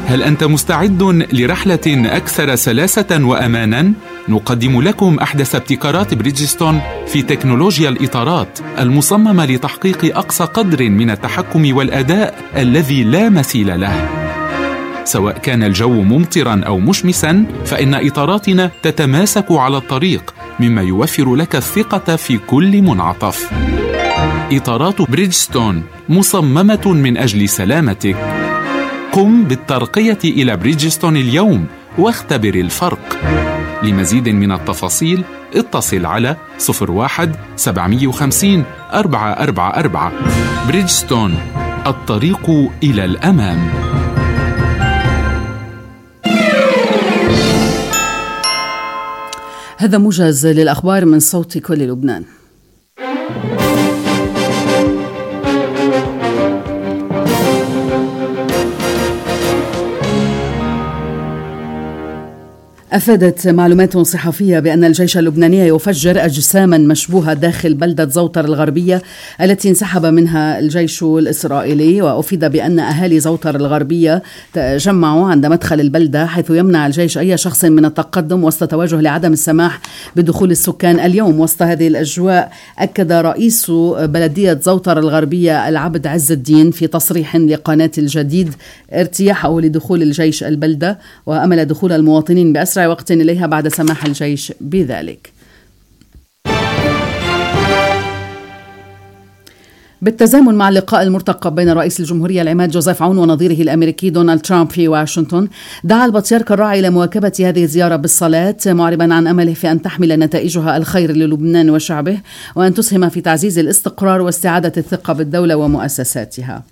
هل أنت مستعد لرحلة أكثر سلاسة وأمانا؟ نقدم لكم أحدث ابتكارات بريدجستون في تكنولوجيا الإطارات المصممة لتحقيق أقصى قدر من التحكم والأداء الذي لا مثيل له. سواء كان الجو ممطرا أو مشمسا، فإن إطاراتنا تتماسك على الطريق، مما يوفر لك الثقة في كل منعطف. إطارات بريدجستون مصممة من أجل سلامتك. قم بالترقية إلى بريدجستون اليوم واختبر الفرق. لمزيد من التفاصيل اتصل على 01-750-444. بريدجستون، الطريق إلى الأمام. هذا موجز للأخبار من صوت كل لبنان. أفادت معلومات صحفية بأن الجيش اللبناني يفجر أجساما مشبوهة داخل بلدة زوطر الغربية التي انسحب منها الجيش الإسرائيلي. وأفيد بأن أهالي زوطر الغربية تجمعوا عند مدخل البلدة، حيث يمنع الجيش أي شخص من التقدم وسط توجه لعدم السماح بدخول السكان اليوم. وسط هذه الأجواء، أكد رئيس بلدية زوطر الغربية العبد عز الدين في تصريح لقناة الجديد ارتياحه لدخول الجيش البلدة، وأمل دخول المواطنين بأسرع وقت إليها بعد سماح الجيش بذلك. بالتزامن مع اللقاء المرتقب بين رئيس الجمهورية العماد جوزيف عون ونظيره الأمريكي دونالد ترامب في واشنطن، دعا البطريرك الراعي إلى مواكبة هذه الزيارة بالصلاة، معربا عن أمله في أن تحمل نتائجها الخير للبنان وشعبه، وأن تسهم في تعزيز الاستقرار واستعادة الثقة بالدولة ومؤسساتها.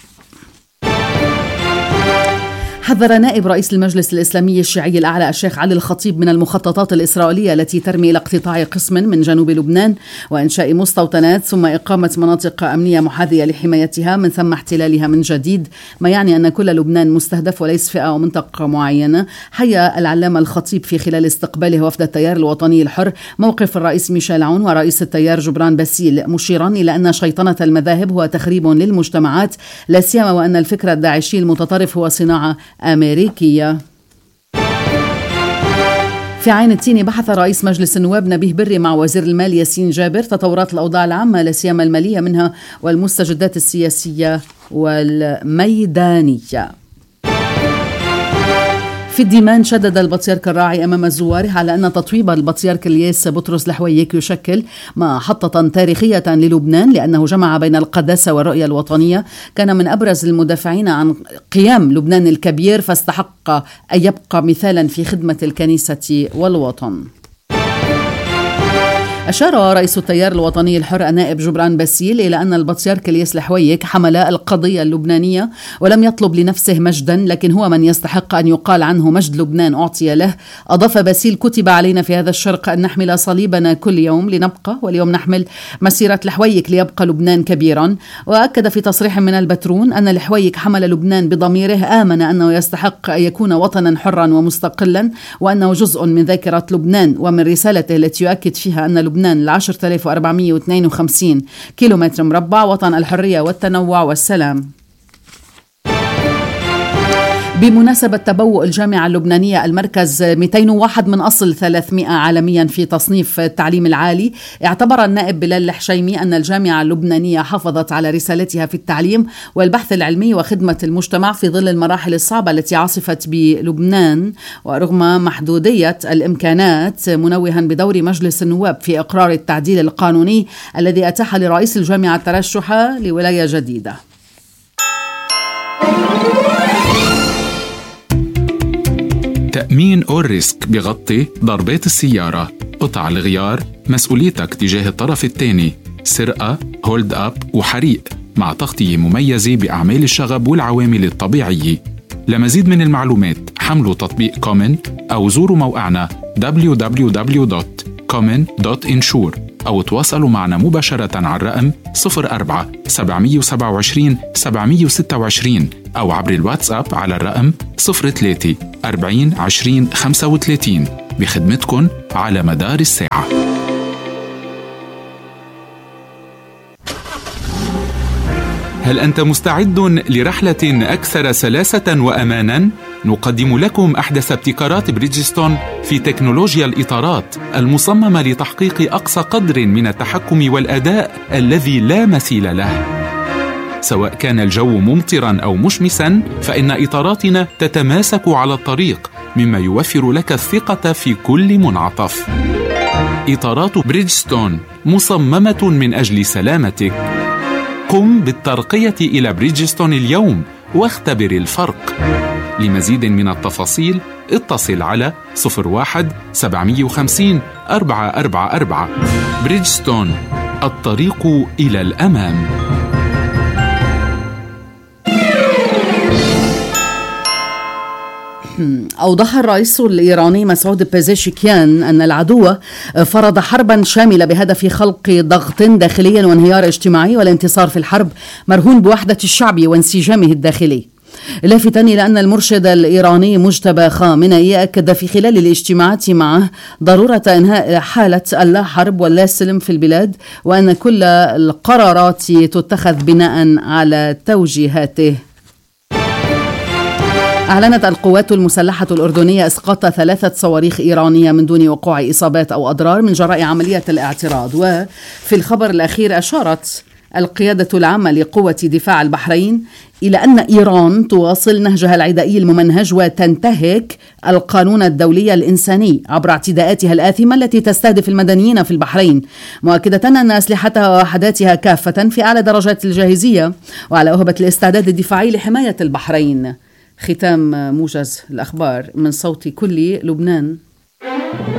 حذر نائب رئيس المجلس الإسلامي الشيعي الأعلى الشيخ علي الخطيب من المخططات الإسرائيلية التي ترمي إلى اقتطاع قسم من جنوب لبنان وإنشاء مستوطنات، ثم إقامة مناطق أمنية محاذية لحمايتها، من ثم احتلالها من جديد، ما يعني أن كل لبنان مستهدف وليس فئة أو منطقة معينة. حيا العلامة الخطيب في خلال استقباله وفد التيار الوطني الحر موقف الرئيس ميشيل عون ورئيس التيار جبران باسيل، مشيرا إلى أن شيطنة المذاهب هو تخريب للمجتمعات، لا سيما وأن الفكر الداعشي المتطرف هو صناعة أمريكية. في عين التين، بحث رئيس مجلس النواب نبيه بري مع وزير المال ياسين جابر تطورات الأوضاع العامة لا سيما المالية منها والمستجدات السياسية والميدانية. في الديمان، شدد البطريرك الراعي أمام زواره على أن تطويب البطريرك الياس بطرس الحويك يشكل محطة تاريخية للبنان، لأنه جمع بين القداسة والرؤية الوطنية. كان من أبرز المدافعين عن قيام لبنان الكبير، فاستحق أن يبقى مثالا في خدمة الكنيسة والوطن. أشار رئيس التيار الوطني الحر النائب جبران باسيل إلى أن البطريرك الياس الحويك حمل القضية اللبنانية ولم يطلب لنفسه مجدا، لكن هو من يستحق أن يقال عنه مجد لبنان أعطي له. أضاف باسيل: كتب علينا في هذا الشرق أن نحمل صليبنا كل يوم لنبقى، واليوم نحمل مسيرة الحويك ليبقى لبنان كبيرا. وأكد في تصريح من البترون أن الحويك حمل لبنان بضميره، آمن أنه يستحق أن يكون وطنا حرا ومستقلا، وأنه جزء من ذاكرة لبنان ومن رسالته التي يؤكد فيها أن لبنان 10,452 كيلومتر مربع، وطن الحرية والتنوع والسلام. بمناسبة تبوء الجامعة اللبنانية المركز 201 من أصل 300 عالميا في تصنيف التعليم العالي، اعتبر النائب بلال الحشيمي أن الجامعة اللبنانية حافظت على رسالتها في التعليم والبحث العلمي وخدمة المجتمع في ظل المراحل الصعبة التي عاصفت بلبنان، ورغم محدودية الإمكانات، منوها بدور مجلس النواب في إقرار التعديل القانوني الذي أتاح لرئيس الجامعة الترشح لولاية جديدة. تأمين أول ريسك بغطي ضربات السيارة، قطع الغيار، مسؤوليتك تجاه الطرف الثاني، سرقة، هولد أب وحريق، مع تغطية مميزة بأعمال الشغب والعوامل الطبيعية. لمزيد من المعلومات حملوا تطبيق كومن أو زوروا موقعنا www.common.insure أو تواصلوا معنا مباشرة على الرقم 04-727-726 أو عبر الواتساب على الرقم 03-40-20-35 بخدمتكن على مدار الساعة. هل أنت مستعد لرحلة أكثر سلاسة وأمانا؟ نقدم لكم أحدث ابتكارات بريدجستون في تكنولوجيا الإطارات المصممة لتحقيق أقصى قدر من التحكم والأداء الذي لا مثيل له. سواء كان الجو ممطراً أو مشمساً، فإن إطاراتنا تتماسك على الطريق، مما يوفر لك الثقة في كل منعطف. إطارات بريدجستون مصممة من أجل سلامتك. قم بالترقية إلى بريدجستون اليوم واختبر الفرق. لمزيد من التفاصيل اتصل على 01-750-444. بريدجستون، الطريق إلى الأمام. أوضح الرئيس الإيراني مسعود بيزيشكيان أن العدو فرض حربا شاملة بهدف خلق ضغط داخلي وانهيار اجتماعي، والانتصار في الحرب مرهون بوحدة الشعب وانسجامه الداخلي. لافتا إلى أن المرشد الإيراني مجتبى خامنئي أكد في خلال الاجتماعات معه ضرورة إنهاء حالة اللا حرب واللا سلم في البلاد، وأن كل القرارات تتخذ بناء على توجيهاته. أعلنت القوات المسلحة الأردنية إسقاط 3 صواريخ إيرانية من دون وقوع إصابات أو أضرار من جراء عملية الاعتراض. وفي الخبر الأخير أشارت القيادة العامة لقوة دفاع البحرين إلى أن إيران تواصل نهجها العدائي الممنهج وتنتهك القانون الدولي الإنساني عبر اعتداءاتها الآثمة التي تستهدف المدنيين في البحرين، مؤكدة أن أسلحتها ووحداتها كافة في أعلى درجات الجاهزية وعلى أهبة الاستعداد الدفاعي لحماية البحرين. ختام موجز الأخبار من صوت كل لبنان.